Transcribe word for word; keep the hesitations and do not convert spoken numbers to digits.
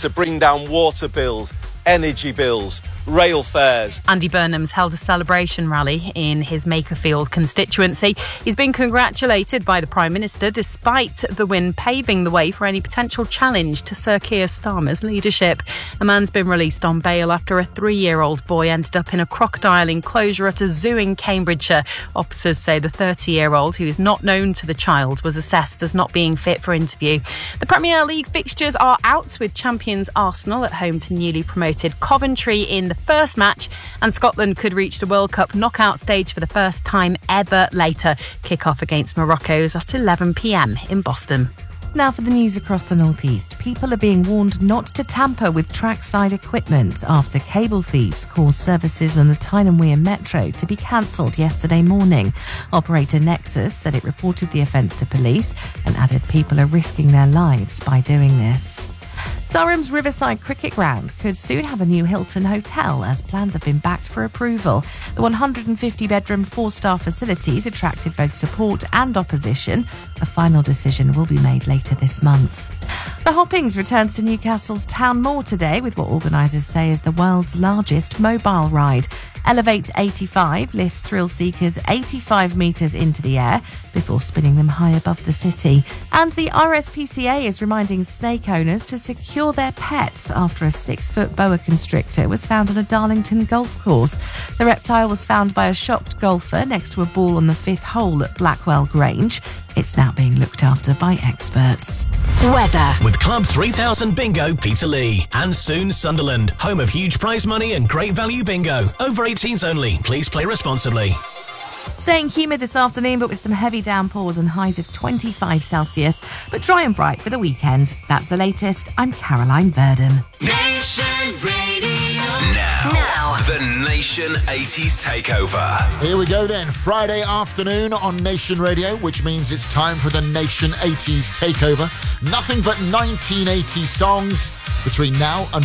to bring down water bills, energy bills, rail fares. Andy Burnham's held a celebration rally in his Makerfield constituency. He's been congratulated by the Prime Minister despite the win paving the way for any potential challenge to Sir Keir Starmer's leadership. A man's been released on bail after a three-year-old boy ended up in a crocodile enclosure at a zoo in Cambridgeshire. Officers say the thirty-year-old, who is not known to the child, was assessed as not being fit for interview. The Premier League fixtures are out, with champions Arsenal at home to newly promoted Coventry in the first match, and Scotland could reach the World Cup knockout stage for the first time ever later. Kick-off against Morocco's at eleven p.m. in Boston. Now for the news across the northeast. People are being warned not to tamper with trackside equipment after cable thieves caused services on the Tyne and Wear Metro to be cancelled yesterday morning. Operator Nexus said it reported the offence to police and added people are risking their lives by doing this. Durham's Riverside Cricket Ground could soon have a new Hilton hotel as plans have been backed for approval. The one hundred fifty bedroom four-star facilities attracted both support and opposition. A final decision will be made later this month. The Hoppings returns to Newcastle's Town Moor today with what organisers say is the world's largest mobile ride. Elevate eighty-five lifts thrill seekers eighty-five metres into the air before spinning them high above the city. And the R S P C A is reminding snake owners to secure their pets after a six-foot boa constrictor was found on a Darlington golf course. The reptile was found by a shocked golfer next to a ball on the fifth hole at Blackwell Grange. It's now being looked after by experts. Weather. With Club three thousand Bingo Peterlee and soon Sunderland, home of huge prize money and great value bingo. Over eighteens only. Please play responsibly. Staying humid this afternoon, but with some heavy downpours and highs of twenty-five Celsius, but dry and bright for the weekend. That's the latest. I'm Caroline Verdon. Nation Radio. Now. now. The Nation eighties Takeover. Here we go then. Friday afternoon on Nation Radio, which means it's time for the Nation eighties Takeover. Nothing but nineteen eighties songs between now and